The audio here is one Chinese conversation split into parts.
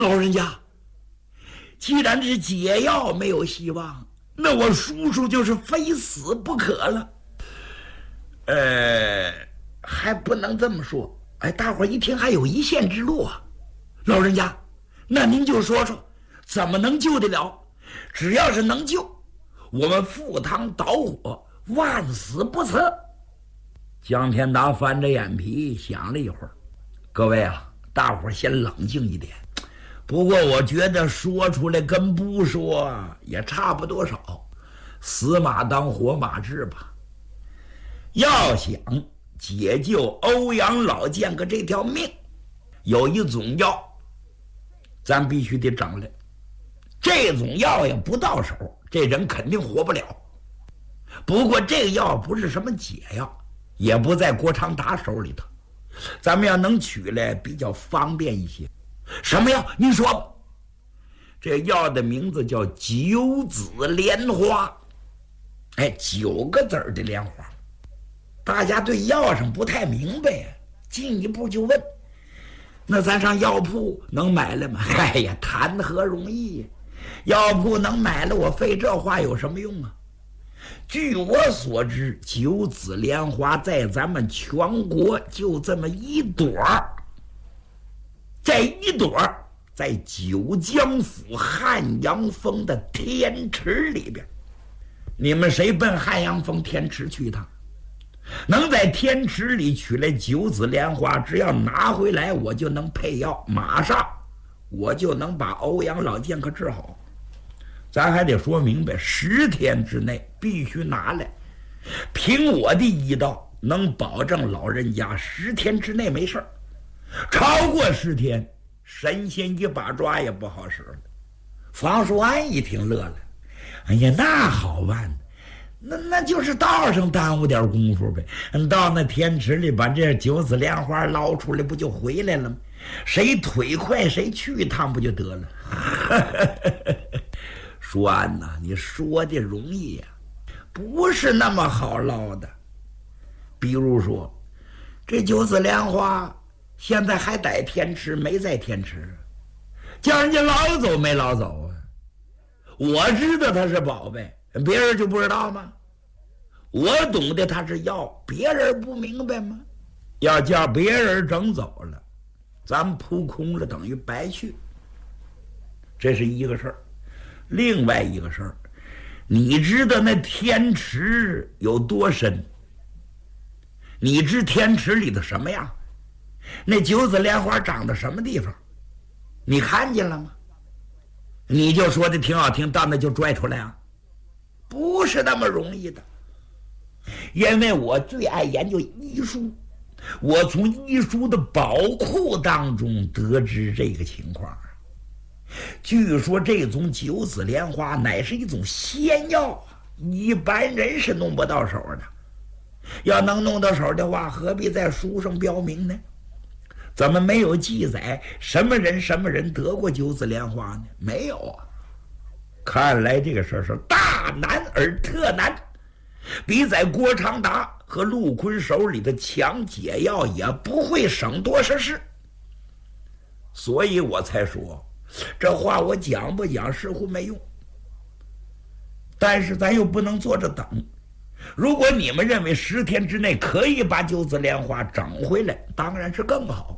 老人家，既然是解药没有希望，那我叔叔就是非死不可了。还不能这么说。哎，大伙一听还有一线之路啊。老人家，那您就说说，怎么能救得了？只要是能救，我们赴汤蹈火，万死不辞。江天达翻着眼皮想了一会儿，各位啊，大伙先冷静一点。不过我觉得说出来跟不说也差不多少，死马当活马治吧。要想解救欧阳老剑客这条命，有一种药咱必须得整来。这种药呀不到手，这人肯定活不了。不过这个药不是什么解药，也不在郭长达手里头，咱们要能取来比较方便一些。什么药？您说吧。这药的名字叫九子莲花。哎，9个字的莲花。大家对药上不太明白，进一步就问，那咱上药铺能买了吗？哎呀，谈何容易呀！药铺能买了，我费这话有什么用啊？据我所知，九子莲花在咱们全国就这么一朵，这一朵在九江府汉阳峰的天池里边。你们谁奔汉阳峰天池去一趟？能在天池里取来九子莲花，只要拿回来，我就能配药，马上我就能把欧阳老剑客治好。咱还得说明白，10天之内必须拿来。凭我的医道，能保证老人家10天之内没事儿。超过10天，神仙一把抓也不好使了。房叔安一听乐了，哎呀，那好办，那就是道上耽误点功夫呗。到那天池里把这九子莲花捞出来，不就回来了吗？谁腿快谁去一趟不就得了？叔安呐，你说的容易呀，不是那么好捞的。比如说，这九子莲花现在还在天池，没在天池，叫人家捞走没捞走啊？我知道它是宝贝，别人就不知道吗？我懂得它是药，别人不明白吗？要叫别人整走了，咱们扑空了，等于白去。这是一个事儿。另外一个事儿，你知道那天池有多深？你知天池里的什么样？那九子莲花长到什么地方？你看见了吗？你就说的挺好听，到那就拽出来啊？不是那么容易的。因为我最爱研究医书，我从医书的宝库当中得知这个情况。据说这种九子莲花乃是一种仙药，一般人是弄不到手的。要能弄到手的话，何必在书上标明呢？怎么没有记载什么人得过九子莲花呢？没有啊。看来这个事儿是大难而特难，比在郭长达和陆坤手里的抢解药也不会省多少事。所以我才说这话我讲不讲似乎没用，但是咱又不能坐着等。如果你们认为10天之内可以把九子莲花整回来，当然是更好。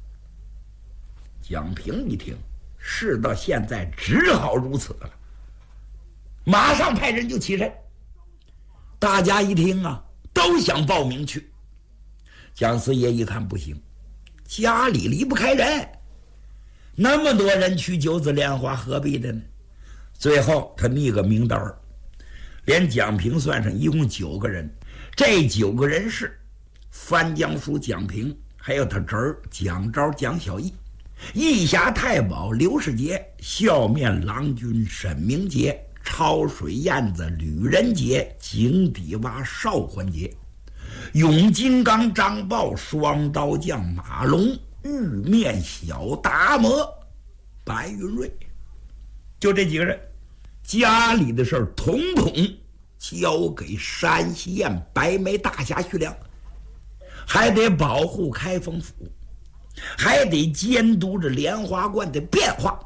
蒋平一听，事到现在只好如此了，马上派人就起身。大家一听啊，都想报名去。蒋四爷一看不行，家里离不开人，那么多人去九子莲花，何必的呢？最后他拟个名单，连蒋平算上，一共9个人。这9个人是翻江叔蒋平，还有他侄儿蒋昭、蒋小义，义侠太保刘世杰，笑面郎君沈明杰，超水燕子吕仁杰，井底蛙邵环杰，永金刚张豹，双刀将马龙，玉面小达摩白云瑞。就这几个人，家里的事儿统统交给山西县白眉大侠徐良，还得保护开封府。 还得监督着莲花观的变化。